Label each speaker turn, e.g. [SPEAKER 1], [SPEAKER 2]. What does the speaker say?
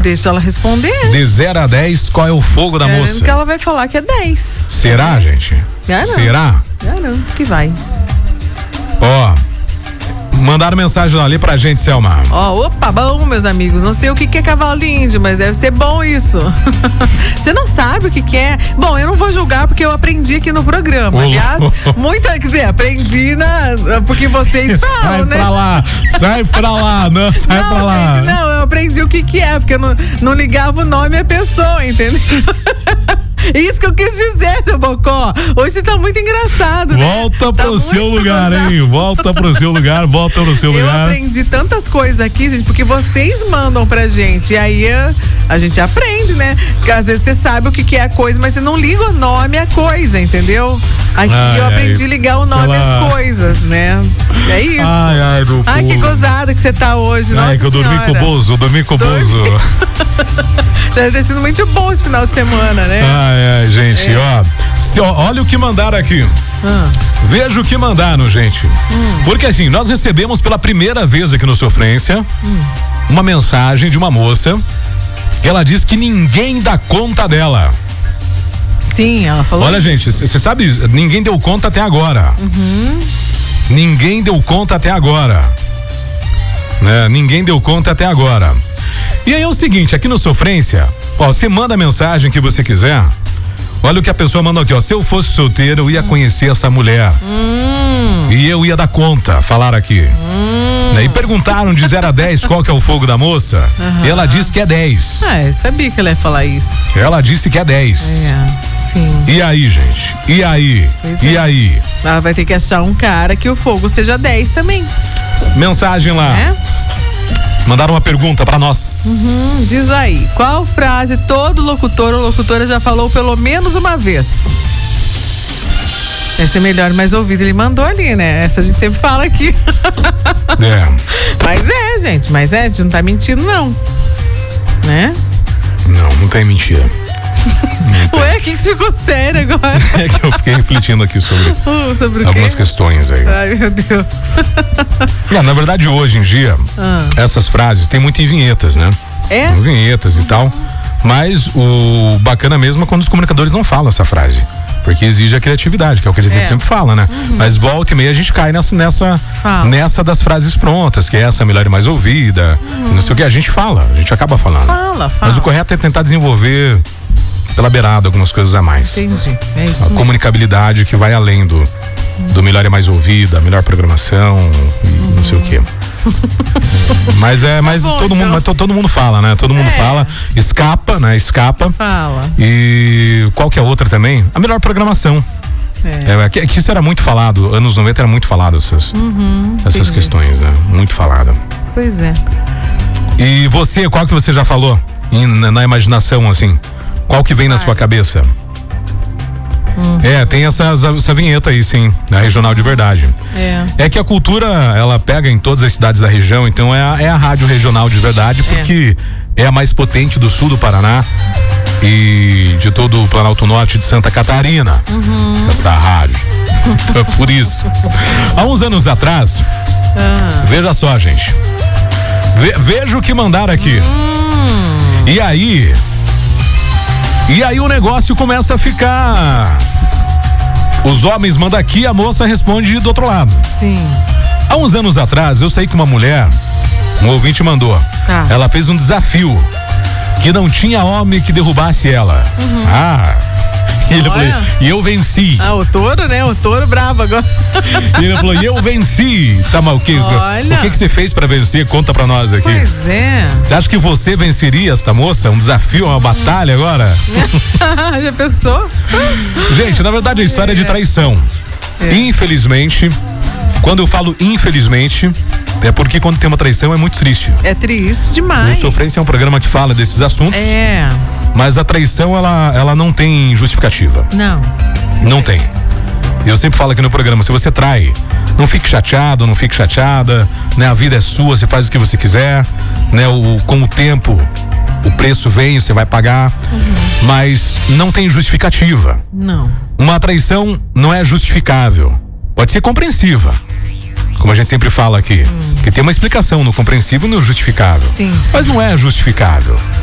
[SPEAKER 1] Deixa ela responder.
[SPEAKER 2] De 0 a 10, qual é o fogo da moça?
[SPEAKER 1] Que ela vai falar que é 10.
[SPEAKER 2] Será, gente? Será?
[SPEAKER 1] Não, que vai.
[SPEAKER 2] Ó, mandaram mensagem ali pra gente, Selma.
[SPEAKER 1] Opa, bom, meus amigos. Não sei o que é cavalo índio, mas deve ser bom isso. Você não sabe o que é? Bom, eu não vou julgar porque eu aprendi aqui no programa. Aliás, quer dizer, aprendi porque vocês falam, né?
[SPEAKER 2] Sai pra lá, não, sai pra lá.
[SPEAKER 1] Gente, não, eu aprendi o que é, porque eu não ligava o nome à pessoa, entendeu? Isso que eu quis dizer, seu Bocó. Hoje você tá muito engraçado, né?
[SPEAKER 2] Volta pro seu lugar, hein? Volta pro seu lugar. Eu
[SPEAKER 1] aprendi tantas coisas aqui, gente, porque vocês mandam pra gente. E aí a gente aprende, né? Porque às vezes você sabe o que é a coisa, mas você não liga o nome à coisa, entendeu? Aqui eu aprendi a ligar o nome às coisas, né? É isso.
[SPEAKER 2] Ai,
[SPEAKER 1] que gozada que você tá hoje, nossa
[SPEAKER 2] que eu dormi com o Bozo,
[SPEAKER 1] Deve ter sido muito bom esse final de semana, né?
[SPEAKER 2] Gente, olha o que mandaram aqui. Veja o que mandaram, gente. Porque assim, nós recebemos pela primeira vez aqui no Sofrência uma mensagem de uma moça que ela diz que ninguém dá conta dela.
[SPEAKER 1] Sim, ela falou.
[SPEAKER 2] Olha, gente, você sabe, ninguém deu conta até agora. Ninguém deu conta até agora. Né? Ninguém deu conta até agora. E aí é o seguinte, aqui no Sofrência, você manda a mensagem que você quiser. Olha o que a pessoa mandou aqui, se eu fosse solteiro, eu ia conhecer essa mulher. E eu ia dar conta, falaram aqui. E perguntaram de 0 a 10 qual que é o fogo da moça. E ela disse que é 10.
[SPEAKER 1] Eu sabia que ela ia falar isso.
[SPEAKER 2] Ela disse que é 10.
[SPEAKER 1] Sim.
[SPEAKER 2] E aí, gente? E aí? Aí?
[SPEAKER 1] Ela vai ter que achar um cara que o fogo seja 10 também.
[SPEAKER 2] Mensagem lá. Mandaram uma pergunta pra nós.
[SPEAKER 1] Diz aí, qual frase todo locutor ou locutora já falou pelo menos uma vez? Essa é melhor e mais ouvida, ele mandou ali, né? Essa a gente sempre fala aqui. Mas a gente não tá mentindo não, né?
[SPEAKER 2] Não tem mentira.
[SPEAKER 1] Ué, que ficou sério agora?
[SPEAKER 2] É que eu fiquei refletindo aqui sobre algumas questões aí.
[SPEAKER 1] Ai, meu Deus.
[SPEAKER 2] Na verdade, hoje em dia, essas frases tem muito em vinhetas, né? Em vinhetas e tal. Mas o bacana mesmo é quando os comunicadores não falam essa frase. Porque exige a criatividade, que é o que a gente sempre fala, né? Mas volta e meia a gente cai nessa das frases prontas, que é essa melhor e mais ouvida. Não sei o que, a gente acaba falando.
[SPEAKER 1] Fala.
[SPEAKER 2] Mas o correto é tentar desenvolver pela beirada algumas coisas a mais.
[SPEAKER 1] Entendi, é isso.
[SPEAKER 2] A comunicabilidade que vai além do melhor e mais ouvida, melhor programação, não sei o que. Mas todo mundo fala, né? Todo mundo fala, escapa, né?
[SPEAKER 1] Fala.
[SPEAKER 2] E qual que é a outra também? A melhor programação. Que isso era muito falado, anos 90 era muito falado essas questões, né? Muito falada.
[SPEAKER 1] Pois é.
[SPEAKER 2] E você, qual que você já falou na imaginação, assim? Qual que vem na sua cabeça? Tem essa vinheta aí, sim, da Regional de Verdade. É que a cultura, ela pega em todas as cidades da região, então é a Rádio Regional de Verdade, porque é a mais potente do sul do Paraná e de todo o Planalto Norte de Santa Catarina. Esta rádio. É por isso. Há uns anos atrás, veja só, gente. Veja o que mandaram aqui. E aí o negócio começa a ficar. Os homens mandam aqui, a moça responde do outro lado.
[SPEAKER 1] Sim.
[SPEAKER 2] Há uns anos atrás, eu saí com uma mulher, um ouvinte mandou. Ela fez um desafio que não tinha homem que derrubasse ela. E ele falou, e eu venci.
[SPEAKER 1] O touro, né? O touro bravo agora.
[SPEAKER 2] E ele falou, e eu venci. Tá, mas o que você fez pra vencer? Conta pra nós aqui.
[SPEAKER 1] Pois é.
[SPEAKER 2] Você acha que você venceria esta moça? Um desafio, uma batalha agora?
[SPEAKER 1] Já pensou?
[SPEAKER 2] Gente, na verdade a história é de traição. Infelizmente, quando eu falo infelizmente, é porque quando tem uma traição é muito triste.
[SPEAKER 1] É triste demais.
[SPEAKER 2] O Sofrência é um programa que fala desses assuntos. Mas a traição, ela não tem justificativa. Não tem. Eu sempre falo aqui no programa, se você trai, não fique chateado, não fique chateada, né? A vida é sua, você faz o que você quiser, né? Com o tempo, o preço vem, você vai pagar, mas não tem justificativa.
[SPEAKER 1] Não.
[SPEAKER 2] Uma traição não é justificável. Pode ser compreensiva, como a gente sempre fala aqui, que tem uma explicação no compreensível e no justificável.
[SPEAKER 1] Sim.
[SPEAKER 2] Mas não é justificável.